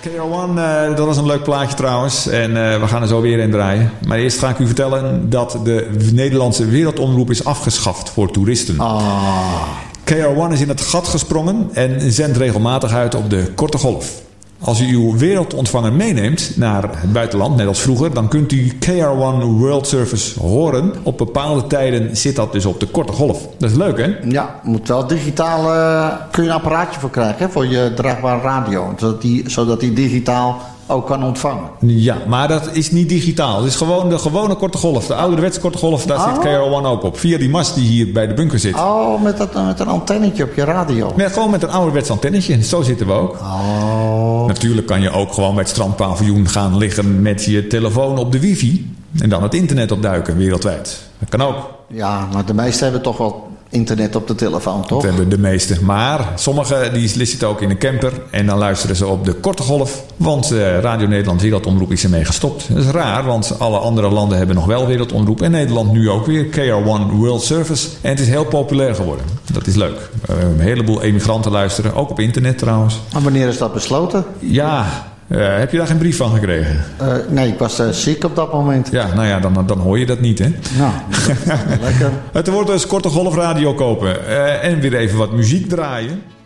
KR1, dat was een leuk plaatje trouwens. En we gaan er zo weer in draaien. Maar eerst ga ik u vertellen dat de Nederlandse wereldomroep is afgeschaft voor toeristen. KR1 is in het gat gesprongen en zendt regelmatig uit op de korte golf. Als u uw wereldontvanger meeneemt naar het buitenland, net als vroeger, dan kunt u KR1 World Service horen. Op bepaalde tijden zit dat dus op de korte golf. Dat is leuk, hè? Ja, moet wel digitaal... kun je een apparaatje voor krijgen, hè, voor je draagbare radio. Zodat die digitaal ook kan ontvangen. Ja, maar dat is niet digitaal. Het is gewoon de gewone korte golf. De ouderwetse korte golf, daar zit KR1 ook op. Via die mast die hier bij de bunker zit. Met een antennetje op je radio. Nee, gewoon met een ouderwets antennetje. Zo zitten we ook. Natuurlijk kan je ook gewoon bij het strandpaviljoen gaan liggen met je telefoon op de wifi. En dan het internet opduiken, wereldwijd. Dat kan ook. Ja, maar de meesten hebben toch wel internet op de telefoon, toch? Dat hebben de meesten. Maar sommigen die zitten ook in een camper en dan luisteren ze op de korte golf. Want Radio Nederland Wereldomroep is ermee gestopt. Dat is raar, want alle andere landen hebben nog wel Wereldomroep. En Nederland nu ook weer. KR1 World Service. En het is heel populair geworden. Dat is leuk. Een heleboel emigranten luisteren. Ook op internet trouwens. En wanneer is dat besloten? Ja... heb je daar geen brief van gekregen? Nee, ik was ziek op dat moment. Ja, nou ja, dan hoor je dat niet, hè? Nou, lekker. Het wordt dus korte golfradio kopen. En weer even wat muziek draaien.